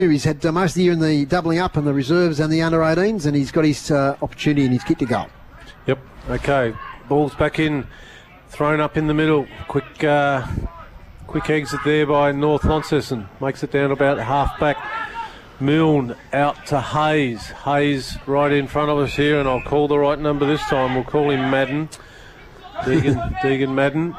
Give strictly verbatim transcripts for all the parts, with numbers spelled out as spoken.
He's had uh, most of the year in the doubling up and the reserves and the under eighteens, and he's got his uh, opportunity and his kick to go. Yep. Okay. Ball's back in, thrown up in the middle. Quick, uh, quick exit there by North Launceston. Makes it down about half back. Milne out to Hayes. Hayes right in front of us here, and I'll call the right number this time. We'll call him Madden. Deegan, Deegan Madden.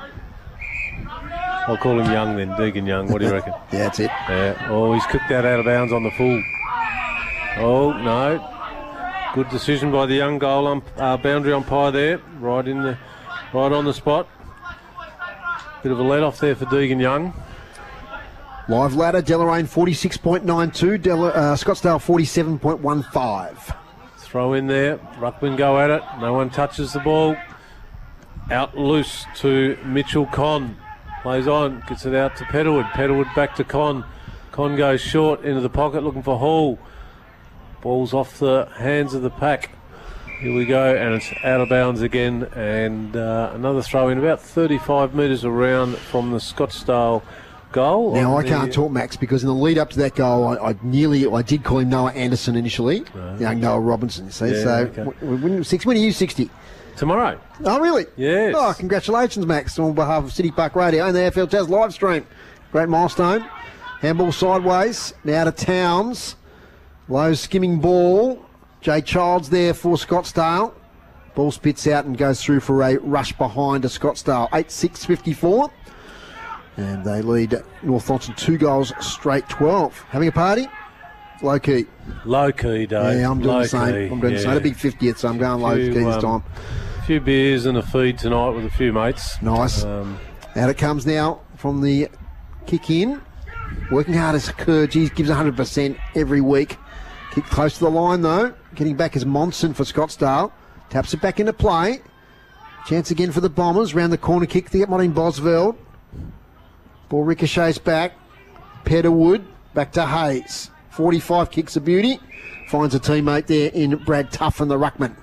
I'll call him Young then, Deegan Young. What do you reckon? Yeah, that's it. Yeah. Oh, he's kicked that out of bounds on the full. Oh, no. Good decision by the young goal ump, uh, boundary umpire there. Right in the, right on the spot. Bit of a let off there for Deegan Young. Live ladder, Deloraine forty-six point nine two, Del- uh, Scottsdale forty-seven point one five. Throw in there. Ruckman go at it. No one touches the ball. Out loose to Mitchell Conn. Plays on, gets it out to Petalwood. Petalwood back to Conn. Conn goes short into the pocket looking for Hall. Ball's off the hands of the pack. Here we go, and it's out of bounds again. And uh, another throw in about thirty-five metres around from the Scottsdale goal. Now, I can't talk, Max, because in the lead up to that goal, I, I nearly, I did call him Noah Anderson initially. Right. Young Noah Robinson, you see. Yeah, so, okay. w- w- six, when are you sixty? Tomorrow. Oh, really? Yes. Oh, congratulations, Max, on behalf of City Park Radio and the A F L Jazz live stream. Great milestone. Handball sideways. Now to Towns. Low skimming ball. Jay Childs there for Scottsdale. Ball spits out and goes through for a rush behind to Scottsdale. eight six fifty-four. And they lead North Launceston two goals straight twelve. Having a party? Low key. Low key, Dave. Yeah, I'm doing low the same. key. I'm doing yeah. the same. A big fiftieth, so I'm going low Few, key this um, time. A few beers and a feed tonight with a few mates. Nice. Um, Out it comes now from the kick in. Working hard as Kerr. Geez, gives one hundred percent every week. Kick close to the line, though. Getting back is Monson for Scottsdale. Taps it back into play. Chance again for the Bombers. Round the corner kick to get Martin Bosveld. Ball ricochets back. Petalwood. Back to Hayes. forty-five kicks of beauty. Finds a teammate there in Brad Tuffin, the ruckman.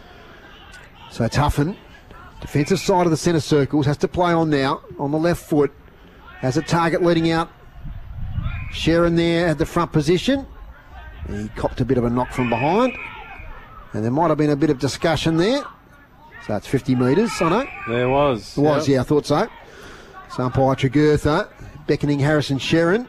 So Tuffin, defensive side of the centre circles, has to play on now, on the left foot. Has a target leading out. Sharon there at the front position. He copped a bit of a knock from behind. And there might have been a bit of discussion there. So it's fifty metres, I know. there was. It was, yep. yeah, I thought so. So umpire Tregurtha beckoning Harrison Sharon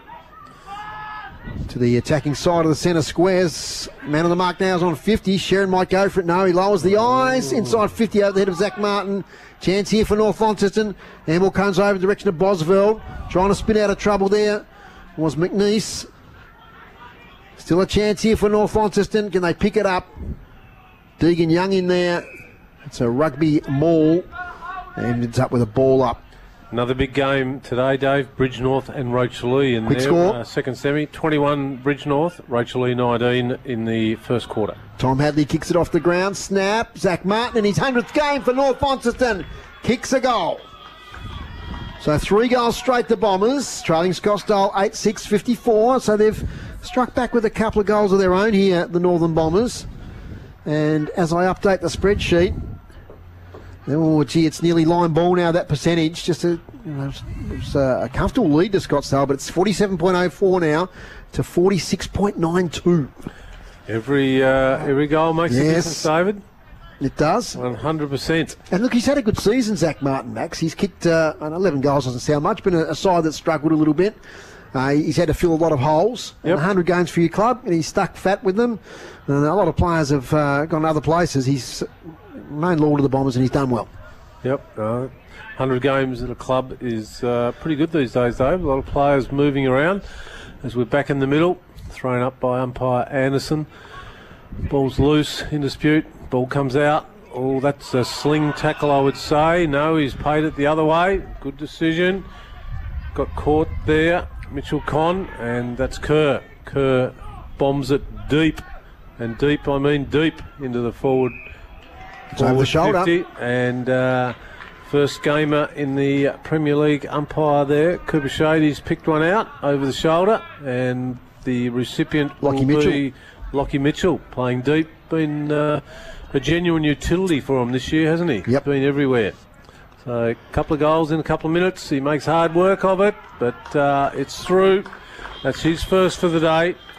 to the attacking side of the centre squares. Man on the mark now is on fifty. Sharon might go for it. No, he lowers the eyes. Inside fifty over the head of Zach Martin. Chance here for North Launceston. Amble comes over in the direction of Bosveld. Trying to spin out of trouble there was McNeese. Still a chance here for North Launceston. Can they pick it up? Deegan Young in there. It's a rugby maul. And ends up with a ball up. Another big game today, Dave. Bridgenorth and Rochalee in Quick their score. Uh, second semi. twenty-one Bridgenorth, Rochalee nineteen in the first quarter. Tom Hadley kicks it off the ground. Snap. Zach Martin in his hundredth game for North Launceston. Kicks a goal. So three goals straight to Bombers. Trailing Scottsdale eight six fifty-four. So they've struck back with a couple of goals of their own here, the Northern Bombers. And as I update the spreadsheet, oh, gee, it's nearly line ball now, that percentage. Just a, you know, it's a comfortable lead to Scottsdale, but it's forty-seven point oh four now to forty-six point nine two. Every uh, every goal makes Yes. a difference, David. It does. one hundred percent. And look, he's had a good season, Zach Martin, Max. He's kicked uh, eleven goals, doesn't sound much, but a, a side that struggled a little bit. Uh, he's had to fill a lot of holes. Yep. And one hundred games for your club, and he's stuck fat with them. And a lot of players have uh, gone other places. He's main lord of the Bombers, and he's done well. Yep. Uh, one hundred games at a club is uh, pretty good these days, Dave. A lot of players moving around as we're back in the middle. Thrown up by umpire Anderson. Ball's loose, in dispute. Ball comes out. Oh, that's a sling tackle, I would say. No, he's paid it the other way. Good decision. Got caught there. Mitchell Conn, and that's Kerr. Kerr bombs it deep. And deep, I mean deep, into the forward. It's over the shoulder. fifty, and uh, first gamer in the Premier League umpire there, Cooper Shady's picked one out over the shoulder, and the recipient Lockie will Mitchell. be Lockie Mitchell, playing deep. Been uh, a genuine utility for him this year, hasn't he? Yep. Been everywhere. So a couple of goals in a couple of minutes. He makes hard work of it, but uh, it's through. That's his first for the day.